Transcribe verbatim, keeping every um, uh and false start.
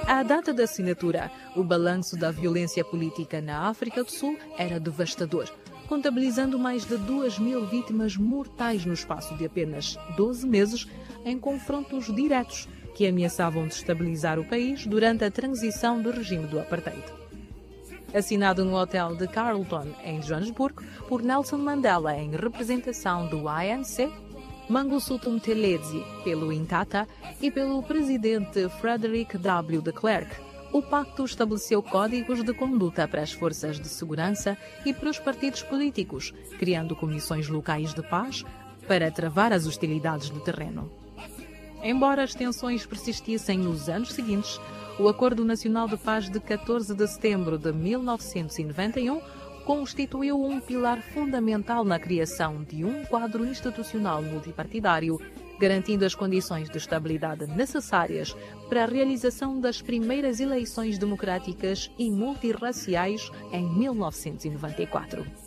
À data da assinatura, o balanço da violência política na África do Sul era devastador, contabilizando mais de duas mil vítimas mortais no espaço de apenas doze meses em confrontos diretos que ameaçavam destabilizar o país durante a transição do regime do apartheid. Assinado no hotel de Carlton, em Joanesburgo, por Nelson Mandela em representação do A N C, Mangosuthu Buthelezi pelo Inkatha e pelo presidente Frederick W. de Klerk, o pacto estabeleceu códigos de conduta para as forças de segurança e para os partidos políticos, criando comissões locais de paz para travar as hostilidades do terreno. Embora as tensões persistissem nos anos seguintes, o Acordo Nacional de Paz de catorze de setembro de mil novecentos e noventa e um constituiu um pilar fundamental na criação de um quadro institucional multipartidário, garantindo as condições de estabilidade necessárias para a realização das primeiras eleições democráticas e multirraciais em mil novecentos e noventa e quatro.